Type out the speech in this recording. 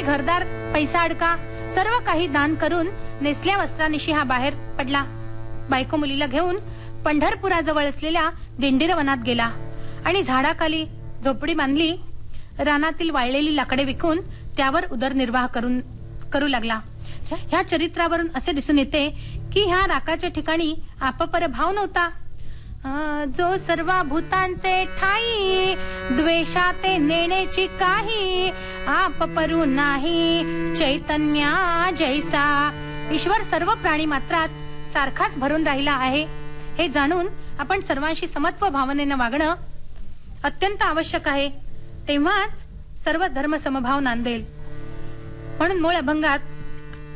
घरदार, पैसा अडका सर्व काही दान करून नेसल्या वस्त्रानिशी हा बाहेर पडला. बायको मुलीला घेऊन पंढरपुराजवळ असलेल्या दिंडीर वनात गेला आणि झाडाखाली झोपडी बांधली. रानातील वाळलेली लाकडे विकून त्यावर उदरनिर्वाह करू लागला. ह्या चरित्रावरून असे दिसून येते की ह्या राकाच्या ठिकाणी आपपर भाव नव्हता. जो सर्व भूतांचे ठाई, द्वेषाते नेण्याची काही, आपपरू नाही चैतन्या जैसा. ईश्वर सर्व प्राणी मात्रात सारखाच भरून राहिला आहे हे जाणून आपण सर्वांशी समत्व भावनेने वागणं अत्यंत आवश्यक आहे. तेव्हाच सर्व धर्म समभाव नांदेल. म्हणून मूळ अभंगात